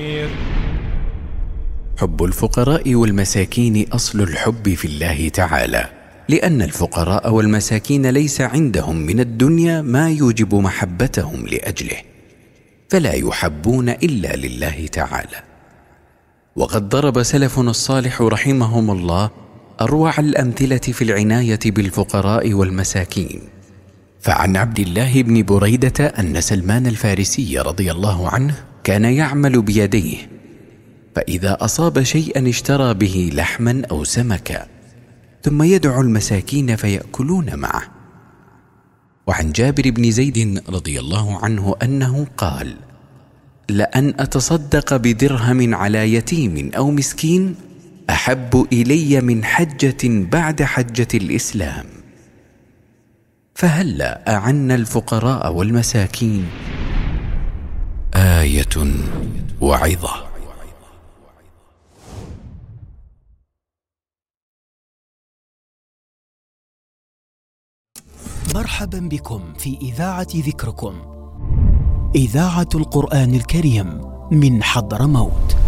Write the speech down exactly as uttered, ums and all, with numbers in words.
حب الفقراء والمساكين أصل الحب في الله تعالى، لأن الفقراء والمساكين ليس عندهم من الدنيا ما يوجب محبتهم لأجله، فلا يحبون إلا لله تعالى. وقد ضرب سلفنا الصالح رحمهم الله أروع الأمثلة في العناية بالفقراء والمساكين. فعن عبد الله بن بريدة أن سلمان الفارسي رضي الله عنه كان يعمل بيديه، فإذا أصاب شيئا اشترى به لحما أو سمكا، ثم يدعو المساكين فيأكلون معه. وعن جابر بن زيد رضي الله عنه أنه قال: لأن أتصدق بدرهم على يتيم أو مسكين أحب إلي من حجة بعد حجة الإسلام. فهلا أعنا الفقراء والمساكين؟ آية وعظة. مرحبا بكم في إذاعة ذكركم، إذاعة القرآن الكريم من حضرموت.